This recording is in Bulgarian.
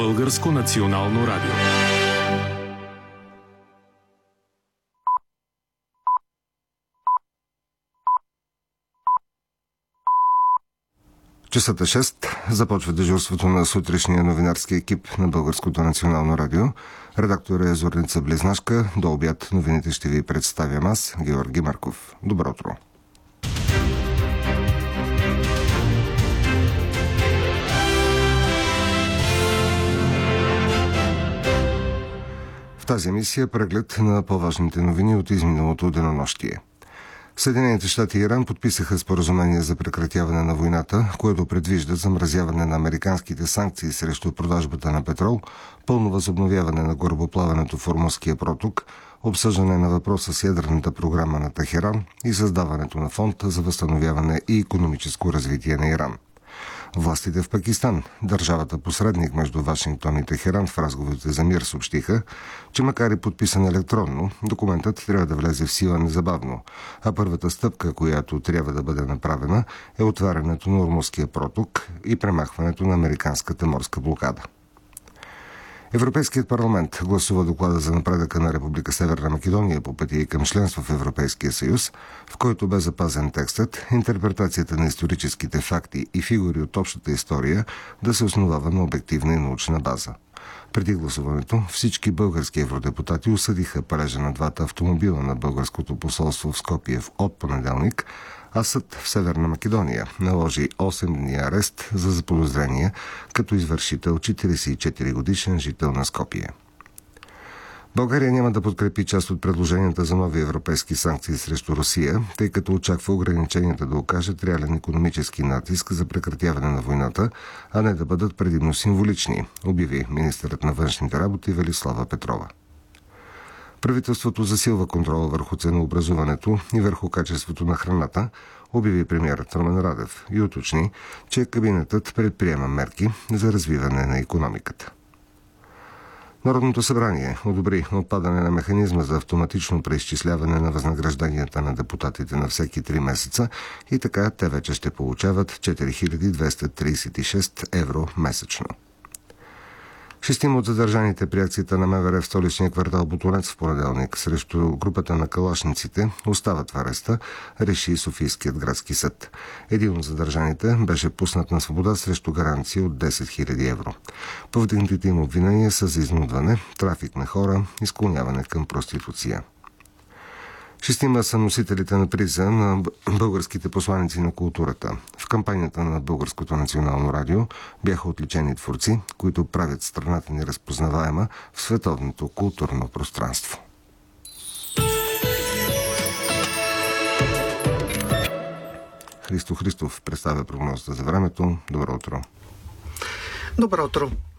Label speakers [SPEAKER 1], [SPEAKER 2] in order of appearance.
[SPEAKER 1] Българско национално радио.
[SPEAKER 2] Часът е 6. Започва дежурството на сутрешния новинарски екип на Българското национално радио. Редактор е Зорница Близнашка. До обяд новините ще ви представям аз, Георги Марков. Добро утро! В тази емисия преглед на по-важните новини от изминалото денонощие. Съединените щати и Иран подписаха споразумение за прекратяване на войната, което предвижда замразяване на американските санкции срещу продажбата на петрол, пълно възобновяване на корабоплаването в Ормузския проток, обсъждане на въпроса с ядрената програма на Техеран и създаването на фонд за възстановяване и икономическо развитие на Иран. Властите в Пакистан, държавата посредник между Вашингтон и Техеран в разговорите за мир, съобщиха, че макар и подписан електронно, документът трябва да влезе в сила незабавно, а първата стъпка, която трябва да бъде направена, е отварянето на Ормузския проток и премахването на американската морска блокада. Европейският парламент гласува доклада за напредъка на Република Северна Македония по пътя и към членство в Европейския съюз, в който бе запазен текстът, интерпретацията на историческите факти и фигури от общата история да се основава на обективна и научна база. Преди гласуването всички български евродепутати осъдиха палежа на двата автомобила на българското посолство в Скопие от понеделник, а съд в Северна Македония наложи 8 дни арест за заподозрение като извършител 44-годишен жител на Скопие. България няма да подкрепи част от предложенията за нови европейски санкции срещу Русия, тъй като очаква ограниченията да окажат реален икономически натиск за прекратяване на войната, а не да бъдат предимно символични, обяви министърът на външните работи Велислава Петрова. Правителството засилва контрола върху ценообразуването и върху качеството на храната, обяви премиерът Румен Радев и уточни, че кабинетът предприема мерки за развиване на икономиката. Народното събрание одобри отпадане на механизма за автоматично преизчисляване на възнагражденията на депутатите на всеки 3 месеца и така те вече ще получават 4236 евро месечно. 6 от задържаните при акцията на МВР в столичния квартал Ботунец в понеделник срещу групата на калашниците остават в ареста, реши Софийският градски съд. Един от задържаните беше пуснат на свобода срещу гаранция от 10 000 евро. Повдигнатите им обвинения са за изнудване, трафик на хора и склоняване към проституция. 6 са носителите на приза на българските посланици на културата. В кампанията на Българското национално радио бяха отличени творци, които правят страната ни разпознаваема в световното културно пространство. Христо Христов представя прогнозата за времето. Добро утро!
[SPEAKER 3] Добро утро!